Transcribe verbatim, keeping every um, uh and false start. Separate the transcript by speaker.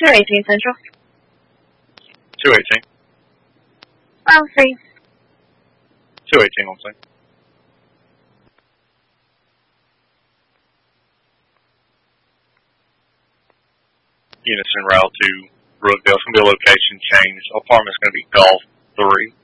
Speaker 1: two eighteen Central.
Speaker 2: two eighteen.
Speaker 1: Oh, three.
Speaker 2: two eighteen on scene. Units en route to Brookdale. It's going to be a location change. Apartment's going to be Golf three.